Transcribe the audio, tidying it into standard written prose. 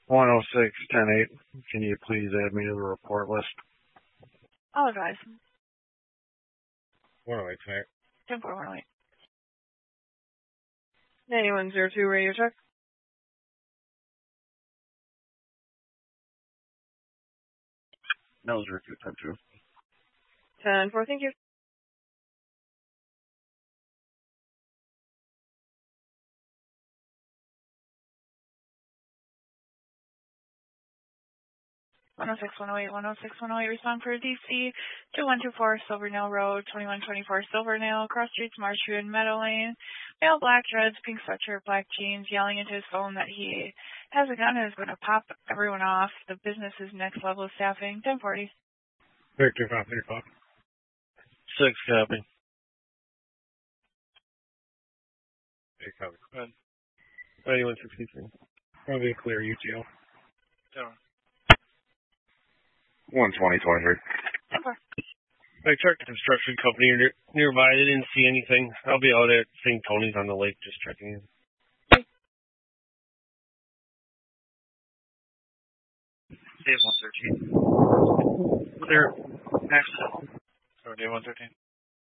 106-10-8. Can you please add me to the report list? I'll advise. 108 tonight. 10-4-108. 9102 radio check. That was recruit type 2. 10-4, thank you. 106-108, 106-108, respond for DC 2124 Silvernail Road, 2124 Silvernail, cross streets Marshwood, Meadow Lane. Male, black dreads, pink sweatshirt, black jeans, yelling into his phone that he has a gun and is going to pop everyone off. The business is next level staffing. 1040. Victor 535. 6 copy. 8 copy. 9163. Probably a clear UTL. 120-23. I checked the construction company nearby. They didn't see anything. I'll be out at St. Tony's on the lake just checking in. Dave 113. Clear. Next. Sorry, Dave 113.